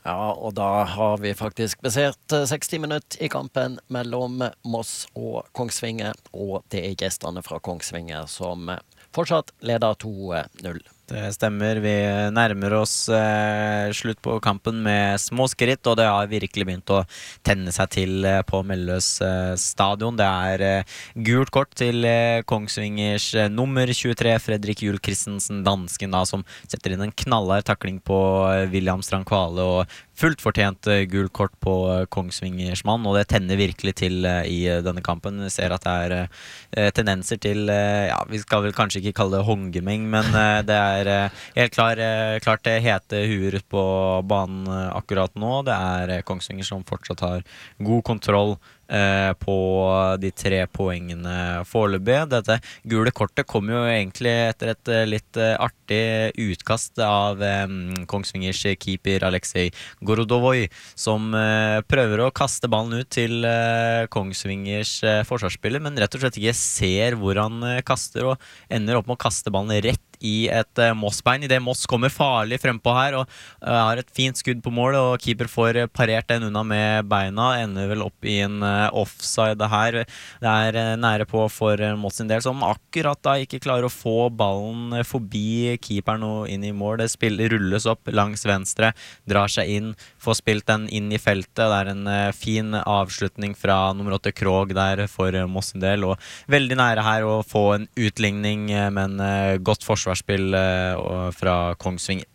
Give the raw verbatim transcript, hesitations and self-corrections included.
Ja, og da har vi faktisk besert eh, seksti minutter i kampen mellom Moss og Kongsvinger, og det er gjestene fra Kongsvinger som eh, fortsatt leder to null. Det stemmer, vi nærmer oss eh, slutt på kampen med små skritt, og det har virkelig begynt å tenne seg til eh, på Melløs eh, stadion. Det er eh, gult kort til eh, Kongsvingers eh, nummer tjuetre, Fredrik Juel Christensen, dansken da, som setter inn en knallhard takling på eh, William Strand Kvale, og fullt fortjent uh, gul kort på uh, Kongsvingers mann, og det tenner virkelig til uh, i uh, denne kampen. Vi ser at det er uh, tendenser til, uh, ja, vi skal vel kanskje ikke kalle det håndgemeng, men uh, det er uh, helt klar, uh, klart det hete huer på banen uh, akkurat nå. Det er uh, Kongsvinger som fortsatt har god kontroll uh, på de tre poengene foreløpig. Dette gule kortet kom jo egentlig etter et uh, litt uh, artig utkast av um, Kongsvingers keeper Alexei Gorodovoi, som uh, prøver å kaste ballen ut til uh, Kongsvingers uh, forsvarsspiller, men rett og slett ikke ser hvor han uh, kaster, og ender opp med å kaste ballen rett i et uh, Moss-bein, i det Moss kommer farlig frempå her, og uh, har et fint skudd på mål, og keeper får uh, parert den unna med beina, ender vel opp i en uh, offside her. Det er uh, nære på for uh, Moss sin del, som akkurat da ikke klarer å få ballen uh, forbi keeperen og inn i mål. Det spiller, rulles opp langs venstre, drar seg inn, får spilt den inn i feltet. Det er en uh, fin avslutning fra nummer åtte Krog der for uh, Moss sin del, og veldig nære her å få en utligning, uh, men uh, godt forsvarsspill uh, fra Kongsvinger.